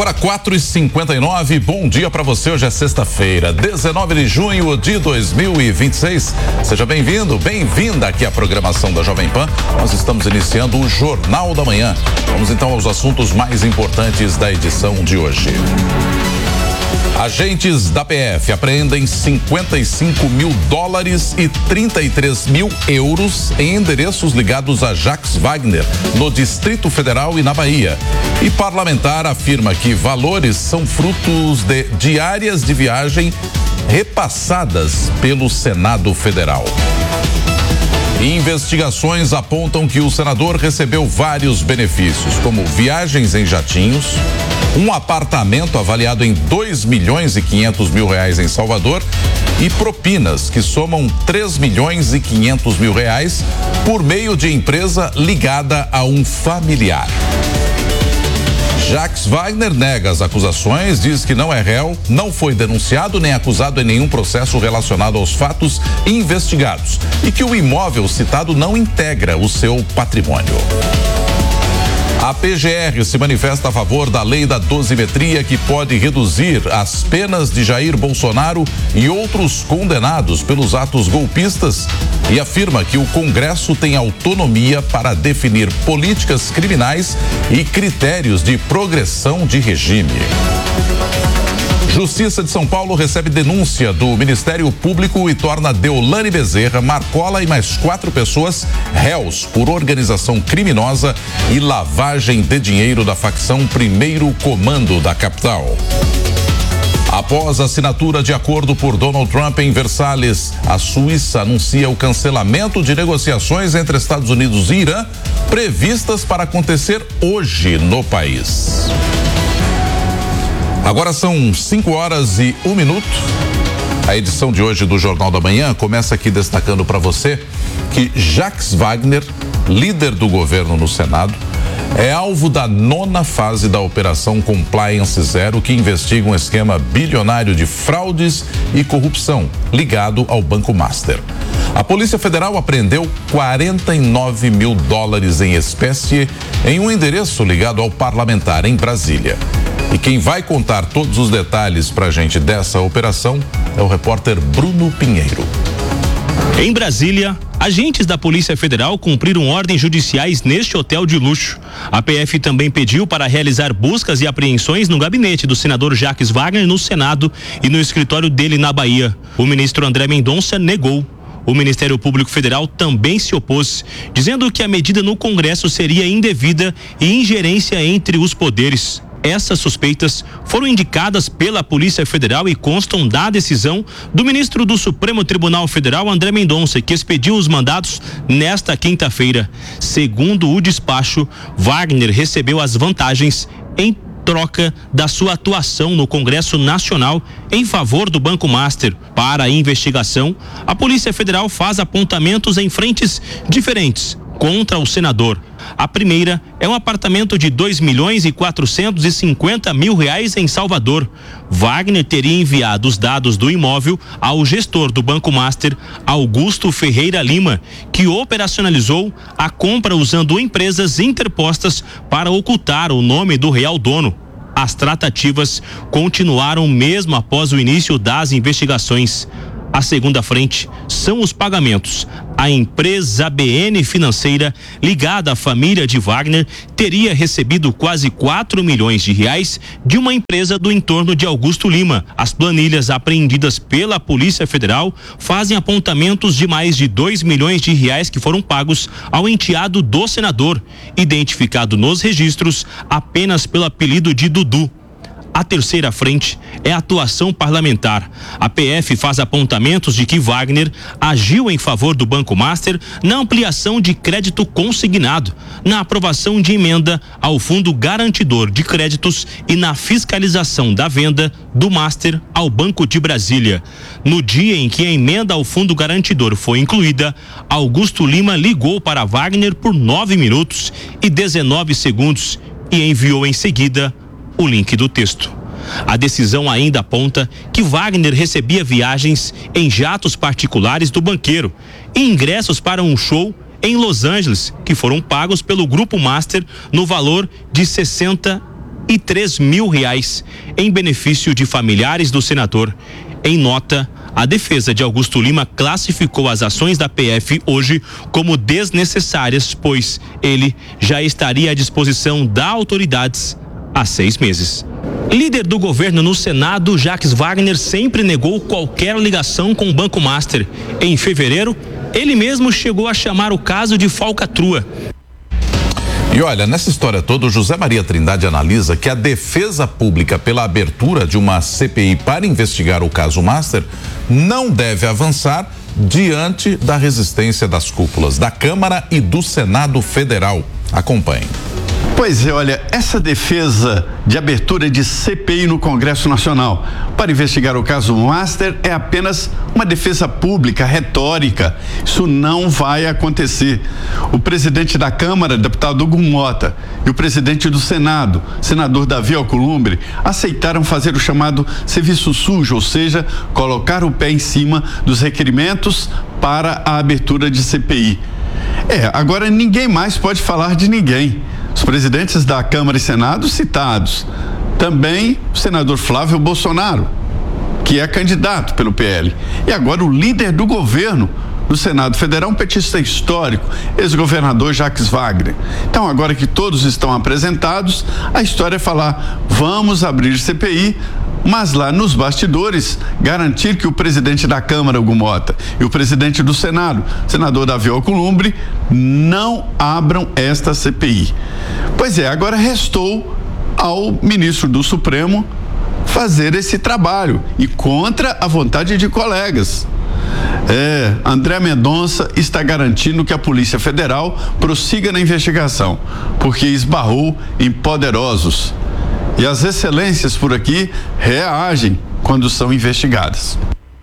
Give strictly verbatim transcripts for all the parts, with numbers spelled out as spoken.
Para quatro e cinquenta e nove, bom dia para você. Hoje é sexta-feira, dezenove de junho de dois mil e vinte e seis. Seja bem-vindo, bem-vinda aqui à programação da Jovem Pan. Nós estamos iniciando o Jornal da Manhã. Vamos então aos assuntos mais importantes da edição de hoje. Agentes da P F apreendem cinquenta e cinco mil dólares e trinta e três mil euros em endereços ligados a Jacques Wagner, no Distrito Federal e na Bahia. E parlamentar afirma que valores são frutos de diárias de viagem repassadas pelo Senado Federal. Investigações apontam que o senador recebeu vários benefícios, como viagens em jatinhos, um apartamento avaliado em dois milhões e quinhentos mil reais em Salvador e propinas que somam três milhões e quinhentos mil reais por meio de empresa ligada a um familiar. Jacques Wagner nega as acusações, diz que não é réu, não foi denunciado nem acusado em nenhum processo relacionado aos fatos investigados e que o imóvel citado não integra o seu patrimônio. A P G R se manifesta a favor da lei da dosimetria que pode reduzir as penas de Jair Bolsonaro e outros condenados pelos atos golpistas e afirma que o Congresso tem autonomia para definir políticas criminais e critérios de progressão de regime. Justiça de São Paulo recebe denúncia do Ministério Público e torna Deolane Bezerra, Marcola e mais quatro pessoas réus por organização criminosa e lavagem de dinheiro da facção Primeiro Comando da capital. Após a assinatura de acordo por Donald Trump em Versalhes, a Suíça anuncia o cancelamento de negociações entre Estados Unidos e Irã, previstas para acontecer hoje no país. Agora são cinco horas e um minuto. A edição de hoje do Jornal da Manhã começa aqui destacando para você que Jacques Wagner, líder do governo no Senado, é alvo da nona fase da Operação Compliance Zero, que investiga um esquema bilionário de fraudes e corrupção ligado ao Banco Master. A Polícia Federal apreendeu quarenta e nove mil dólares em espécie em um endereço ligado ao parlamentar em Brasília. E quem vai contar todos os detalhes pra gente dessa operação é o repórter Bruno Pinheiro. Em Brasília, agentes da Polícia Federal cumpriram ordens judiciais neste hotel de luxo. A P F também pediu para realizar buscas e apreensões no gabinete do senador Jacques Wagner no Senado e no escritório dele na Bahia. O ministro André Mendonça negou. O Ministério Público Federal também se opôs, dizendo que a medida no Congresso seria indevida e ingerência entre os poderes. Essas suspeitas foram indicadas pela Polícia Federal e constam da decisão do ministro do Supremo Tribunal Federal, André Mendonça, que expediu os mandados nesta quinta-feira. Segundo o despacho, Wagner recebeu as vantagens em troca da sua atuação no Congresso Nacional em favor do Banco Master. Para a investigação, a Polícia Federal faz apontamentos em frentes diferentes contra o senador. A primeira é um apartamento de dois milhões e quatrocentos e cinquenta mil reais em Salvador. Wagner teria enviado os dados do imóvel ao gestor do Banco Master, Augusto Ferreira Lima, que operacionalizou a compra usando empresas interpostas para ocultar o nome do real dono. As tratativas continuaram mesmo após o início das investigações. A segunda frente são os pagamentos. A empresa B N Financeira, ligada à família de Wagner, teria recebido quase quatro milhões de reais de uma empresa do entorno de Augusto Lima. As planilhas apreendidas pela Polícia Federal fazem apontamentos de mais de dois milhões de reais que foram pagos ao enteado do senador, identificado nos registros apenas pelo apelido de Dudu. A terceira frente é a atuação parlamentar. A P F faz apontamentos de que Wagner agiu em favor do Banco Master na ampliação de crédito consignado, na aprovação de emenda ao Fundo Garantidor de Créditos e na fiscalização da venda do Master ao Banco de Brasília. No dia em que a emenda ao Fundo Garantidor foi incluída, Augusto Lima ligou para Wagner por nove minutos e dezenove segundos e enviou em seguida o link do texto. A decisão ainda aponta que Wagner recebia viagens em jatos particulares do banqueiro e ingressos para um show em Los Angeles, que foram pagos pelo Grupo Master no valor de sessenta e três mil reais em benefício de familiares do senador. Em nota, a defesa de Augusto Lima classificou as ações da P F hoje como desnecessárias, pois ele já estaria à disposição das autoridades há seis meses. Líder do governo no Senado, Jacques Wagner, sempre negou qualquer ligação com o Banco Master. Em fevereiro, ele mesmo chegou a chamar o caso de falcatrua. E olha, nessa história toda, o José Maria Trindade analisa que a defesa pública pela abertura de uma C P I para investigar o caso Master não deve avançar diante da resistência das cúpulas da Câmara e do Senado Federal. Acompanhe. Pois é, olha, essa defesa de abertura de C P I no Congresso Nacional para investigar o caso Master é apenas uma defesa pública, retórica. Isso não vai acontecer. O presidente da Câmara, deputado Hugo Mota, e o presidente do Senado, senador Davi Alcolumbre, aceitaram fazer o chamado serviço sujo, ou seja, colocar o pé em cima dos requerimentos para a abertura de C P I. É, agora ninguém mais pode falar de ninguém. Os presidentes da Câmara e Senado citados. Também o senador Flávio Bolsonaro, que é candidato pelo P L. E agora o líder do governo do Senado Federal, um petista histórico, ex-governador Jacques Wagner. Então, agora que todos estão apresentados, a história é falar: vamos abrir C P I, mas lá nos bastidores garantir que o presidente da Câmara, Hugo Mota, e o presidente do Senado, senador Davi Alcolumbre, não abram esta C P I. Pois é, agora restou ao ministro do Supremo fazer esse trabalho e contra a vontade de colegas. É, André Mendonça está garantindo que a Polícia Federal prossiga na investigação, porque esbarrou em poderosos. E as excelências por aqui reagem quando são investigadas.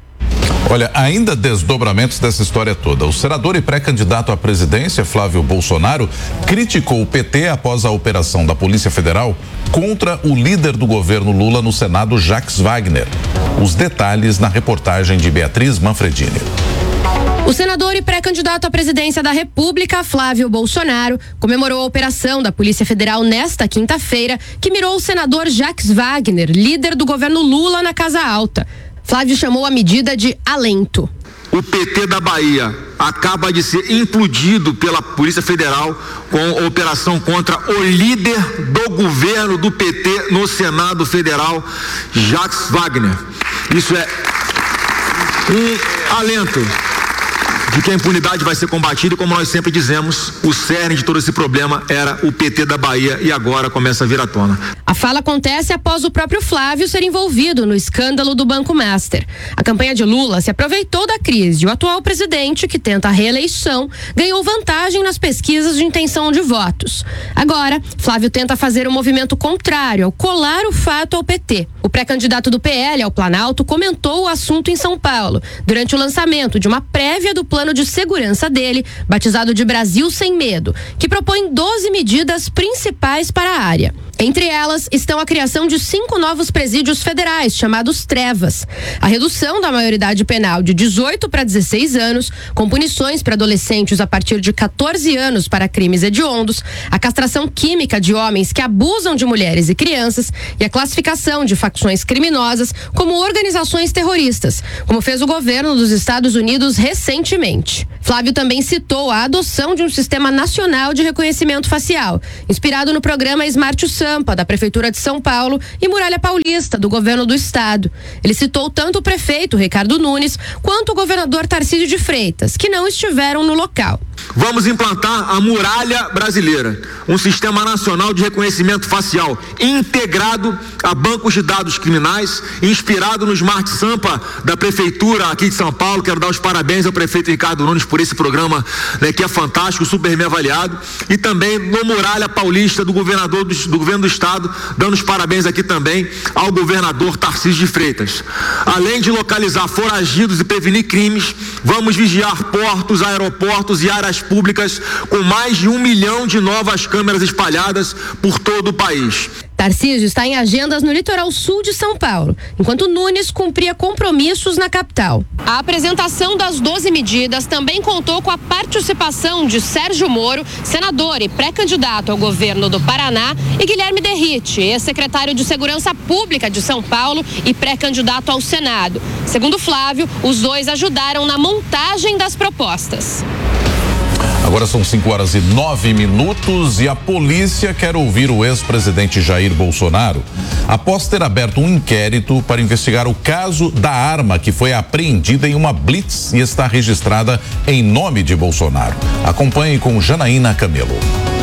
Olha, ainda desdobramentos dessa história toda. O senador e pré-candidato à presidência, Flávio Bolsonaro, criticou o P T após a operação da Polícia Federal contra o líder do governo Lula no Senado, Jacques Wagner. Os detalhes na reportagem de Beatriz Manfredini. O senador e pré-candidato à presidência da República, Flávio Bolsonaro, comemorou a operação da Polícia Federal nesta quinta-feira, que mirou o senador Jacques Wagner, líder do governo Lula na Casa Alta. Flávio chamou a medida de alento. O P T da Bahia acaba de ser implodido pela Polícia Federal com a operação contra o líder do governo do P T no Senado Federal, Jacques Wagner. Isso é um alento de que a impunidade vai ser combatida, e como nós sempre dizemos, o cerne de todo esse problema era o P T da Bahia e agora começa a vir à tona. A fala acontece após o próprio Flávio ser envolvido no escândalo do Banco Master. A campanha de Lula se aproveitou da crise e o atual presidente, que tenta a reeleição, ganhou vantagem nas pesquisas de intenção de votos. Agora, Flávio tenta fazer um movimento contrário ao colar o fato ao P T. O pré-candidato do P L ao Planalto comentou o assunto em São Paulo, durante o lançamento de uma prévia do plano de segurança dele, batizado de Brasil Sem Medo, que propõe doze medidas principais para a área. Entre elas estão a criação de cinco novos presídios federais, chamados Trevas, a redução da maioridade penal de dezoito para dezesseis anos, com punições para adolescentes a partir de quatorze anos para crimes hediondos, a castração química de homens que abusam de mulheres e crianças e a classificação de facções criminosas como organizações terroristas, como fez o governo dos Estados Unidos recentemente. Flávio também citou a adoção de um sistema nacional de reconhecimento facial, inspirado no programa Smart Sampa, da Prefeitura de São Paulo, e Muralha Paulista, do governo do estado. Ele citou tanto o prefeito Ricardo Nunes quanto o governador Tarcísio de Freitas, que não estiveram no local. Vamos implantar a Muralha Brasileira, um sistema nacional de reconhecimento facial integrado a bancos de dados criminais, inspirado no Smart Sampa da Prefeitura aqui de São Paulo. Quero dar os parabéns ao prefeito Ricardo Nunes por esse programa, né, que é fantástico, super bem avaliado, e também no Muralha Paulista do governador do, do governo do estado, dando os parabéns aqui também ao governador Tarcísio de Freitas. Além de localizar foragidos e prevenir crimes, vamos vigiar portos, aeroportos e áreas áreas públicas com mais de um milhão de novas câmeras espalhadas por todo o país. Tarcísio está em agendas no litoral sul de São Paulo, enquanto Nunes cumpria compromissos na capital. A apresentação das doze medidas também contou com a participação de Sérgio Moro, senador e pré-candidato ao governo do Paraná, e Guilherme Derrite, ex-secretário de Segurança Pública de São Paulo e pré-candidato ao Senado. Segundo Flávio, os dois ajudaram na montagem das propostas. Agora são cinco horas e nove minutos e a polícia quer ouvir o ex-presidente Jair Bolsonaro após ter aberto um inquérito para investigar o caso da arma que foi apreendida em uma blitz e está registrada em nome de Bolsonaro. Acompanhe com Janaína Camelo.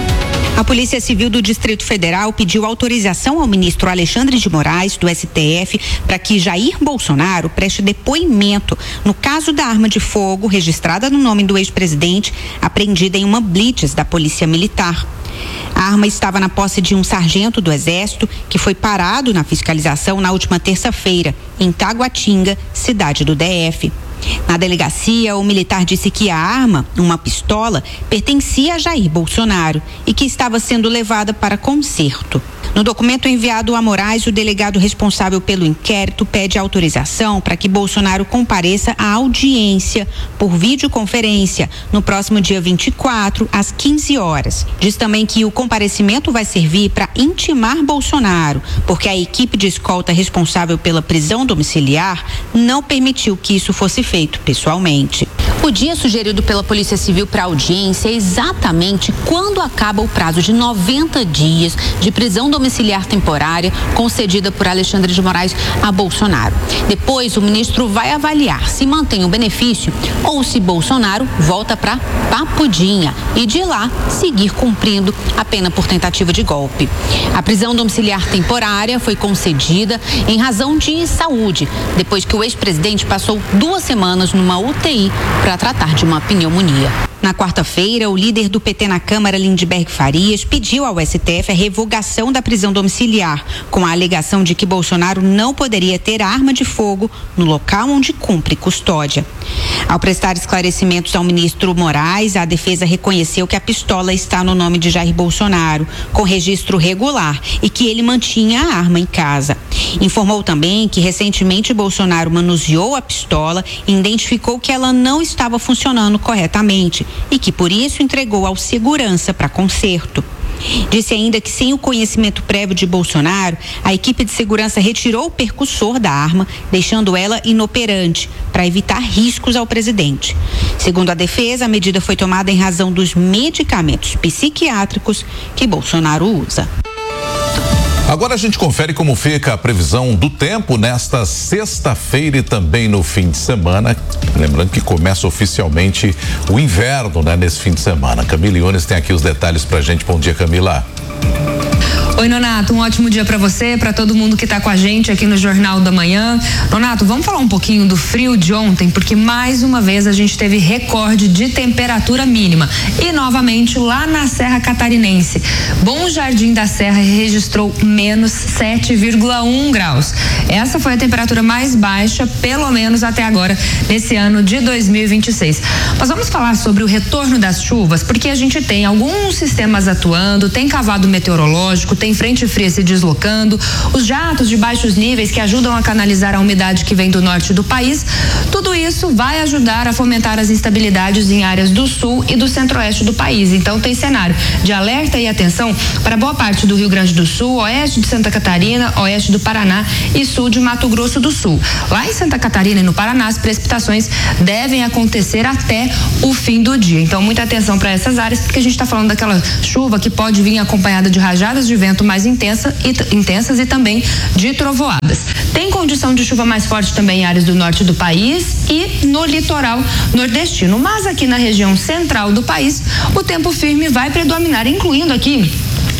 A Polícia Civil do Distrito Federal pediu autorização ao ministro Alexandre de Moraes, do S T F, para que Jair Bolsonaro preste depoimento no caso da arma de fogo registrada no nome do ex-presidente, apreendida em uma blitz da Polícia Militar. A arma estava na posse de um sargento do Exército que foi parado na fiscalização na última terça-feira, em Taguatinga, cidade do D F. Na delegacia, o militar disse que a arma, uma pistola, pertencia a Jair Bolsonaro e que estava sendo levada para conserto. No documento enviado a Moraes, o delegado responsável pelo inquérito pede autorização para que Bolsonaro compareça à audiência por videoconferência no próximo dia vinte e quatro, às quinze horas. Diz também que o comparecimento vai servir para intimar Bolsonaro, porque a equipe de escolta responsável pela prisão domiciliar não permitiu que isso fosse feito pessoalmente. O dia sugerido pela Polícia Civil para audiência é exatamente quando acaba o prazo de noventa dias de prisão domiciliar temporária concedida por Alexandre de Moraes a Bolsonaro. Depois, o ministro vai avaliar se mantém o benefício ou se Bolsonaro volta para Papudinha e de lá seguir cumprindo a pena por tentativa de golpe. A prisão domiciliar temporária foi concedida em razão de saúde, depois que o ex-presidente passou duas semanas numa U T I para tratar de uma pneumonia. Na quarta-feira, o líder do P T na Câmara, Lindbergh Farias, pediu ao S T F a revogação da prisão domiciliar, com a alegação de que Bolsonaro não poderia ter arma de fogo no local onde cumpre custódia. Ao prestar esclarecimentos ao ministro Moraes, a defesa reconheceu que a pistola está no nome de Jair Bolsonaro, com registro regular, e que ele mantinha a arma em casa. Informou também que recentemente Bolsonaro manuseou a pistola e identificou que ela não estava funcionando corretamente e que por isso entregou ao segurança para conserto. Disse ainda que sem o conhecimento prévio de Bolsonaro, a equipe de segurança retirou o percussor da arma, deixando ela inoperante, para evitar riscos ao presidente. Segundo a defesa, a medida foi tomada em razão dos medicamentos psiquiátricos que Bolsonaro usa. Agora a gente confere como fica a previsão do tempo nesta sexta-feira e também no fim de semana. Lembrando que começa oficialmente o inverno, né, nesse fim de semana. Camila Iones tem aqui os detalhes pra gente. Bom dia, Camila. Oi, Nonato, um ótimo dia para você, para todo mundo que está com a gente aqui no Jornal da Manhã. Nonato, vamos falar um pouquinho do frio de ontem, porque mais uma vez a gente teve recorde de temperatura mínima e novamente lá na Serra Catarinense. Bom Jardim da Serra registrou menos sete vírgula um graus. Essa foi a temperatura mais baixa, pelo menos até agora, nesse ano de dois mil e vinte e seis. Nós vamos falar sobre o retorno das chuvas, porque a gente tem alguns sistemas atuando, tem cavado meteorológico, tem frente fria se deslocando, os jatos de baixos níveis que ajudam a canalizar a umidade que vem do norte do país. Tudo isso vai ajudar a fomentar as instabilidades em áreas do sul e do centro-oeste do país. Então tem cenário de alerta e atenção para boa parte do Rio Grande do Sul, oeste de Santa Catarina, oeste do Paraná e sul de Mato Grosso do Sul. Lá em Santa Catarina e no Paraná, as precipitações devem acontecer até o fim do dia. Então muita atenção para essas áreas, porque a gente está falando daquela chuva que pode vir acompanhada de rajadas de vento mais intensa e, intensas e também de trovoadas. Tem condição de chuva mais forte também em áreas do norte do país e no litoral nordestino, mas aqui na região central do país o tempo firme vai predominar, incluindo aqui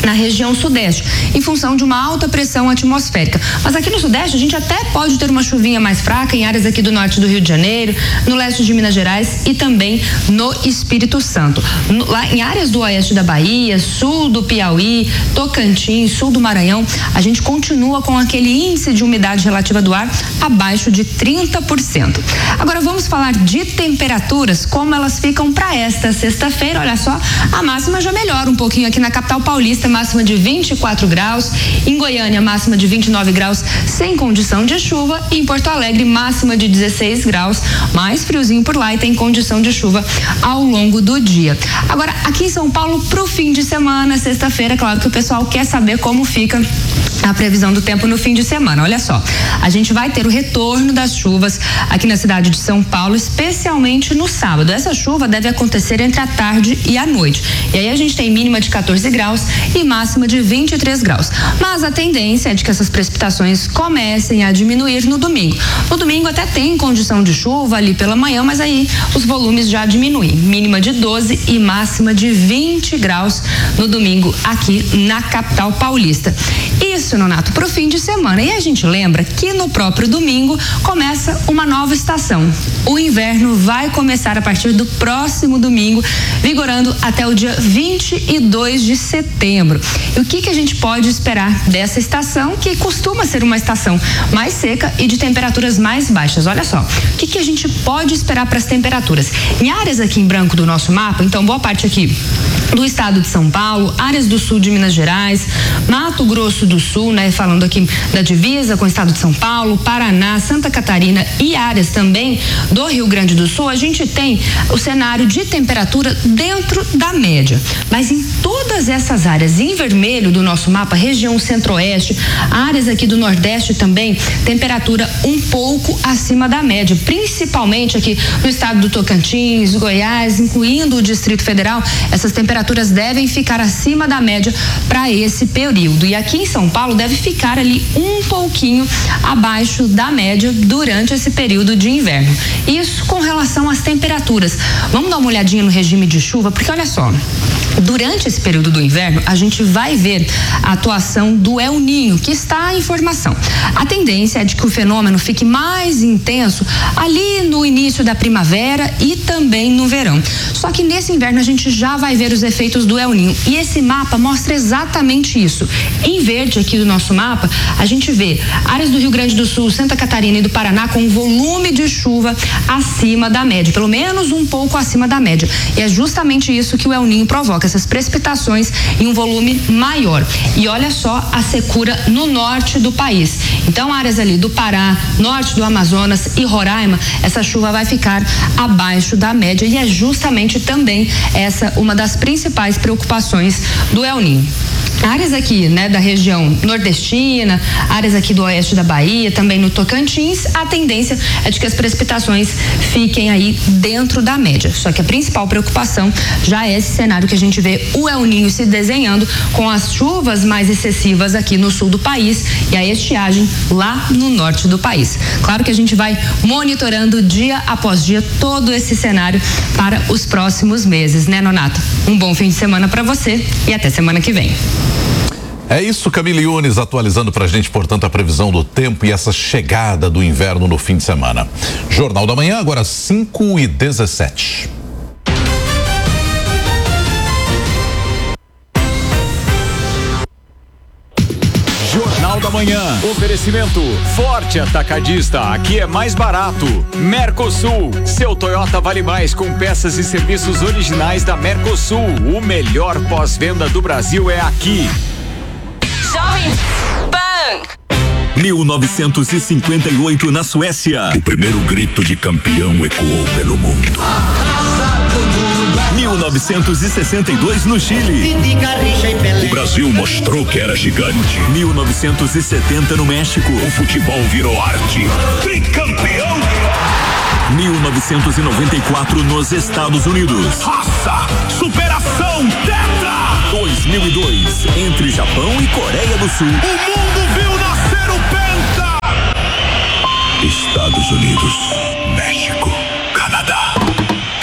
na região sudeste, em função de uma alta pressão atmosférica. Mas aqui no sudeste a gente até pode ter uma chuvinha mais fraca em áreas aqui do norte do Rio de Janeiro, no leste de Minas Gerais e também no Espírito Santo. No, lá em áreas do oeste da Bahia, sul do Piauí, Tocantins, sul do Maranhão, a gente continua com aquele índice de umidade relativa do ar abaixo de trinta por cento. Agora vamos falar de temperaturas, como elas ficam para esta sexta-feira. Olha só, a máxima já melhora um pouquinho aqui na capital paulista, máxima de vinte e quatro graus, em Goiânia máxima de vinte e nove graus sem condição de chuva e em Porto Alegre máxima de dezesseis graus, mais friozinho por lá e tem condição de chuva ao longo do dia. Agora aqui em São Paulo pro fim de semana, sexta-feira, claro que o pessoal quer saber como fica a previsão do tempo no fim de semana. Olha só, a gente vai ter o retorno das chuvas aqui na cidade de São Paulo, especialmente no sábado. Essa chuva deve acontecer entre a tarde e a noite. E aí a gente tem mínima de quatorze graus e máxima de vinte e três graus. Mas a tendência é de que essas precipitações comecem a diminuir no domingo. No domingo até tem condição de chuva ali pela manhã, mas aí os volumes já diminuem. Mínima de doze e máxima de vinte graus no domingo aqui na capital paulista. Isso, Nonato, pro fim de semana. E a gente lembra que no próprio domingo começa uma nova estação. O inverno vai começar a partir do próximo domingo, vigorando até o dia vinte e dois de setembro. E o que que a gente pode esperar dessa estação, que costuma ser uma estação mais seca e de temperaturas mais baixas? Olha só, o que que a gente pode esperar para as temperaturas? Em áreas aqui em branco do nosso mapa, então boa parte aqui do estado de São Paulo, áreas do sul de Minas Gerais, Mato Grosso do Sul, né, falando aqui da divisa com o estado de São Paulo, Paraná, Santa Catarina e áreas também do Rio Grande do Sul, a gente tem o cenário de temperatura dentro da média. Mas em todas essas áreas em vermelho do nosso mapa, região centro-oeste, áreas aqui do nordeste também, temperatura um pouco acima da média, principalmente aqui no estado do Tocantins, Goiás, incluindo o Distrito Federal, essas temperaturas devem ficar acima da média para esse período. E aqui em São Paulo deve ficar ali um pouquinho abaixo da média durante esse período de inverno. Isso com relação às temperaturas. Vamos dar uma olhadinha no regime de chuva, porque olha só, durante esse período do inverno, a gente vai ver a atuação do El Niño, que está em formação. A tendência é de que o fenômeno fique mais intenso ali no início da primavera e também no verão. Só que nesse inverno a gente já vai ver os efeitos do El Niño. E esse mapa mostra exatamente isso. Em verde aqui do nosso mapa, a gente vê áreas do Rio Grande do Sul, Santa Catarina e do Paraná com um volume de chuva acima da média, pelo menos um pouco acima da média. E é justamente isso que o El Niño provoca, essas precipitações em um volume maior. E olha só a secura no norte do país. Então, áreas ali do Pará, norte do Amazonas e Roraima, essa chuva vai ficar abaixo da média e é justamente também essa uma das principais preocupações do El Niño. Áreas aqui, né, da região nordestina, áreas aqui do oeste da Bahia, também no Tocantins, a tendência é de que as precipitações fiquem aí dentro da média. Só que a principal preocupação já é esse cenário que a gente vê o El Niño se desenhando com as chuvas mais excessivas aqui no sul do país e a estiagem lá no norte do país. Claro que a gente vai monitorando dia após dia todo esse cenário para os próximos meses, né, Nonato? Um bom fim de semana para você e até semana que vem. É isso, Camille Yunes atualizando pra gente, portanto, a previsão do tempo e essa chegada do inverno no fim de semana. Jornal da Manhã, agora cinco e dezessete. Jornal da Manhã. Oferecimento Forte Atacadista. Aqui é mais barato. Mercosul. Seu Toyota vale mais com peças e serviços originais da Mercosul. O melhor pós-venda do Brasil é aqui. Jovem Pan. mil novecentos e cinquenta e oito na Suécia. O primeiro grito de campeão ecoou pelo mundo. mil novecentos e sessenta e dois no Chile. O Brasil mostrou que era gigante. mil novecentos e setenta no México. O futebol virou arte. Tricampeão. mil novecentos e noventa e quatro nos Estados Unidos. Raça, superação, tetra. dois mil e dois, entre Japão e Coreia do Sul. O mundo viu nascer o Penta. Estados Unidos, México, Canadá. Três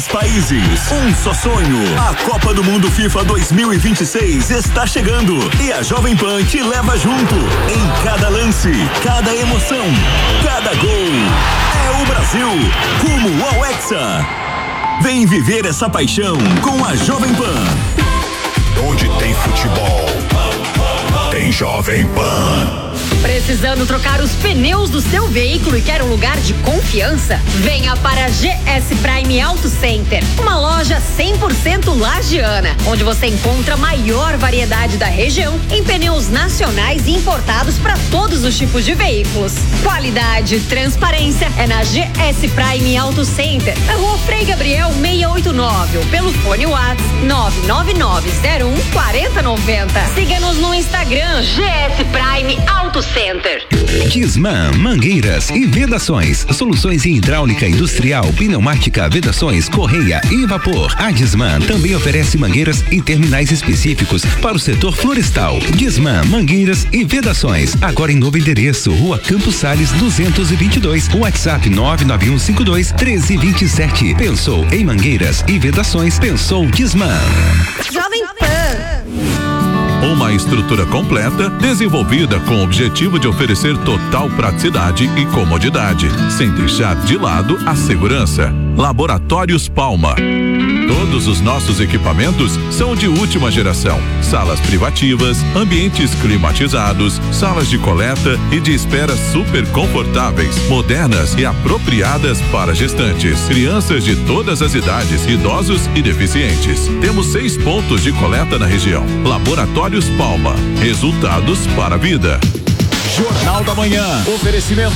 países, um só sonho. A Copa do Mundo FIFA dois mil e vinte e seis está chegando e a Jovem Pan te leva junto. Em cada lance, cada emoção, cada gol. É o Brasil, rumo ao Hexa. Vem viver essa paixão com a Jovem Pan. Onde tem futebol, tem Jovem Pan. Precisando trocar os pneus do seu veículo e quer um lugar de confiança? Venha para a G S Prime Auto Center, uma loja cem por cento lagiana, onde você encontra a maior variedade da região em pneus nacionais e importados para todos os tipos de veículos. Qualidade e transparência é na G S Prime Auto Center, na Rua Frei Gabriel seiscentos e oitenta e nove, ou pelo fone WhatsApp nove nove nove zero um quatro zero nove zero. Siga-nos no Instagram G S Prime Auto Center. Disman Mangueiras e Vedações, soluções em hidráulica industrial, pneumática, vedações, correia e vapor. A Disman também oferece mangueiras em terminais específicos para o setor florestal. Disman Mangueiras e Vedações, agora em novo endereço, Rua Campos Sales duzentos e vinte e dois, WhatsApp nove nove um cinco dois um três dois sete. Pensou em mangueiras e vedações, pensou Disman. Jovem Pan. Uma estrutura completa, desenvolvida com o objetivo de oferecer total praticidade e comodidade, sem deixar de lado a segurança. Laboratórios Palma. Todos os nossos equipamentos são de última geração. Salas privativas, ambientes climatizados, salas de coleta e de espera super confortáveis, modernas e apropriadas para gestantes, crianças de todas as idades, idosos e deficientes. Temos seis pontos de coleta na região. Laboratórios Palma. Resultados para a vida. Jornal da Manhã. Oferecimento